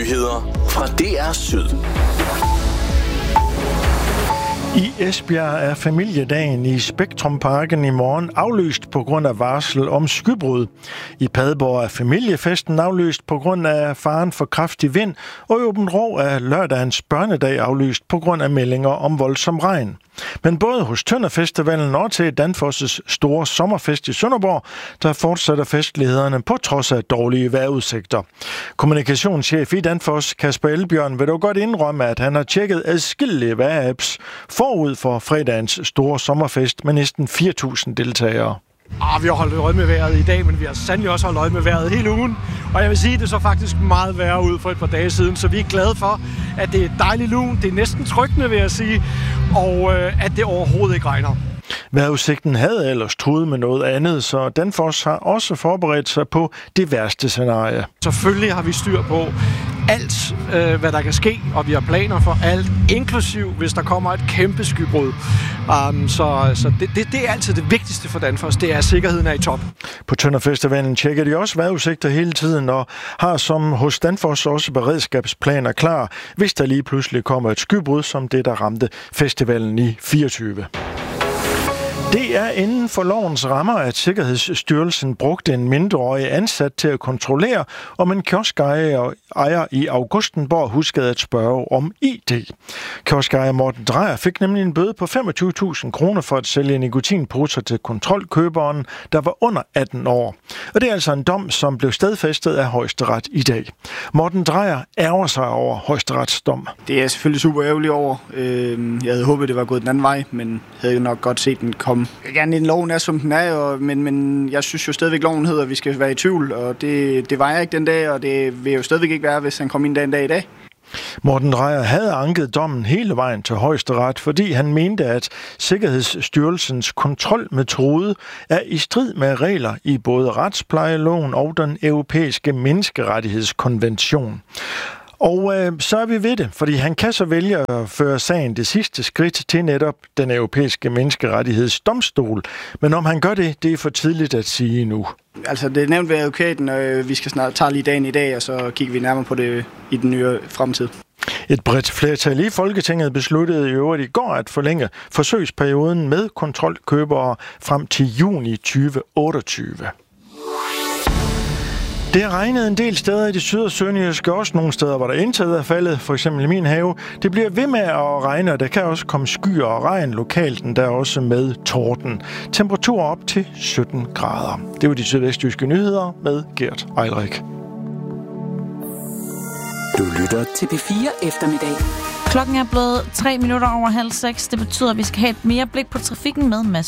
Nyheder fra DR Syd. I Esbjerg er familiedagen i Spektrumparken i morgen aflyst på grund af varsel om skybrud. I Padborg er familiefesten aflyst på grund af faren for kraftig vind, og i Aabenraa er lørdagens børnedag aflyst på grund af meldinger om voldsom regn. Men både hos Tønderfestivalen og til Danfoss' store sommerfest i Sønderborg, der fortsætter festlighederne på trods af dårlige vejrudsigter. Kommunikationschef i Danfoss, Kasper Elbjørn, vil dog godt indrømme, at han har tjekket adskillige vejrapps forud for fredagens store sommerfest med næsten 4.000 deltagere. Vi har holdt øje med vejret i dag, men vi har sandelig også holdt øje med vejret hele ugen. Og jeg vil sige, at det så faktisk meget værre ud for et par dage siden, så vi er glade for, at det er dejligt lun. Det er næsten trykkende, vil jeg sige, og at det overhovedet ikke regner. Vejrudsigten havde ellers truet med noget andet, så Danfoss har også forberedt sig på det værste scenarie. Selvfølgelig har vi styr på alt, hvad der kan ske, og vi har planer for alt, inklusiv hvis der kommer et kæmpe skybrud. Så det er altid det vigtigste for Danfoss, det er, at sikkerheden er i top. På Tønderfestivalen tjekker de også vejrudsigter hele tiden, og har som hos Danfoss også beredskabsplaner klar, hvis der lige pludselig kommer et skybrud, som det, der ramte festivalen i 24. Det er inden for lovens rammer, at Sikkerhedsstyrelsen brugte en mindreårig ansat til at kontrollere, om en kioskejer i Augustenborg huskede at spørge om ID. Kioskejer Morten Drejer fik nemlig en bøde på 25.000 kroner for at sælge nikotinposer til kontrolkøberen, der var under 18 år. Og det er altså en dom, som blev stadfæstet af Højesteret i dag. Morten Drejer ærger sig over Højesterets dom. Det er jeg selvfølgelig super ærgerlig over. Jeg havde håbet, det var gået den anden vej, men havde nok godt set den komme. Gerne en loven er, som den er, men jeg synes jo stadigvæk, loven hedder, at vi skal være i tvivl, og det var jeg ikke den dag, og det vil jo stadigvæk ikke være, hvis han kom ind den dag i dag. Morten Drejer havde anket dommen hele vejen til Højesteret, fordi han mente, at Sikkerhedsstyrelsens kontrolmetode er i strid med regler i både retsplejeloven og den europæiske menneskerettighedskonvention. Og så er vi ved det, fordi han kan så vælge at føre sagen det sidste skridt til netop den europæiske menneskerettighedsdomstol. Men om han gør det, det er for tidligt at sige nu. Altså det er nævnt ved advokaten, og vi skal snart tage lige dagen i dag, og så kigger vi nærmere på det i den nye fremtid. Et bredt flertal i Folketinget besluttede i øvrigt i går at forlænge forsøgsperioden med kontrolkøbere frem til juni 2028. Det har regnet en del steder i det syd- og sønderjyske, også nogle steder, hvor der intet er faldet, for eksempel i min have. Det bliver ved med at regne, og der kan også komme skyer og regn lokalt, der også med torden. Temperatur op til 17 grader. Det var de sydvestjyske nyheder med Gert Eilrik. Du lytter til P4 eftermiddag. Klokken er blevet 3 minutter over 5:30. Det betyder, at vi skal have et mere blik på trafikken med Mads